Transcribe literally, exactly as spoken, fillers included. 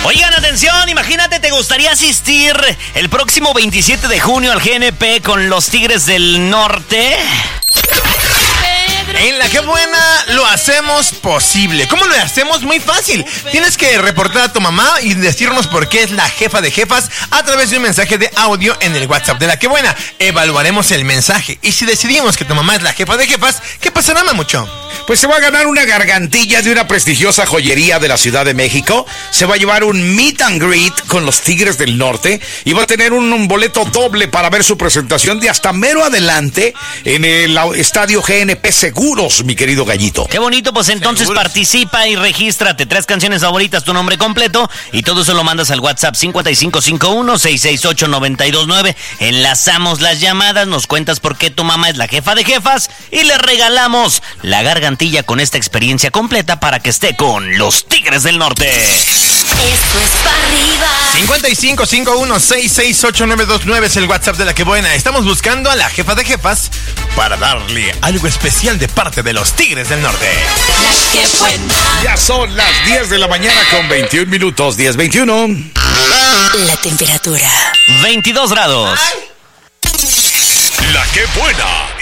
Oigan, atención, imagínate, ¿te gustaría asistir el próximo veintisiete de junio al G N P con los Tigres del Norte? En La Que Buena lo hacemos posible. ¿Cómo lo hacemos? Muy fácil. Tienes que reportar a tu mamá y decirnos por qué es la jefa de jefas a través de un mensaje de audio en el WhatsApp de La Que Buena. Evaluaremos el mensaje y si decidimos que tu mamá es la jefa de jefas, ¿qué pasará, mamucho? Pues se va a ganar una gargantilla de una prestigiosa joyería de la Ciudad de México. Se va a llevar un meet and greet con los Tigres del Norte y va a tener un, un boleto doble para ver su presentación de hasta mero adelante en el estadio G N P Seguros, mi querido Gallito. Qué bonito, pues entonces Seguros. Participa y regístrate. Tres canciones favoritas, tu nombre completo y todo eso lo mandas al WhatsApp cincuenta y cinco cincuenta y uno, sesenta y seis ocho, noventa y dos nueve. Enlazamos las llamadas, nos cuentas por qué tu mamá es la jefa de jefas y le regalamos la gargantilla con esta experiencia completa para que esté con los Tigres del Norte. Esto es para arriba. cincuenta y cinco cincuenta y uno, sesenta y seis ocho, nueve dos nueve es el WhatsApp de La Que Buena. Estamos buscando a la jefa de jefas para darle algo especial de parte de los Tigres del Norte. La Que Buena. Ya son las diez de la mañana con veintiún minutos, diez veintiuno. La temperatura. veintidós grados. La Que Buena.